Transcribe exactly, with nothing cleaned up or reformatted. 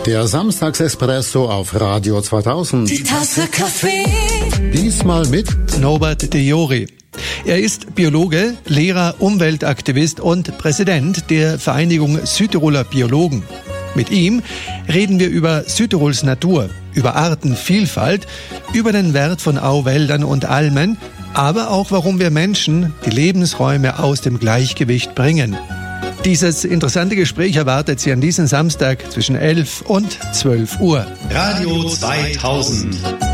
Der Samstagsespresso auf Radio zweitausend. Die Tasse Kaffee. Diesmal mit Norbert de Jori. Er ist Biologe, Lehrer, Umweltaktivist und Präsident der Vereinigung Südtiroler Biologen. Mit ihm reden wir über Südtirols Natur, über Artenvielfalt, über den Wert von Auwäldern und Almen, aber auch warum wir Menschen die Lebensräume aus dem Gleichgewicht bringen. Dieses interessante Gespräch erwartet Sie an diesem Samstag zwischen elf und zwölf Uhr. Radio zweitausend.